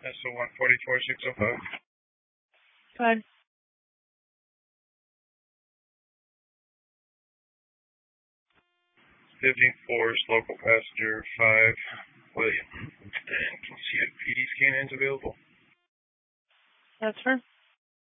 SO 144605. Go ahead. 15 Forest, local passenger 5, William. And can see if PD scan is available. That's her.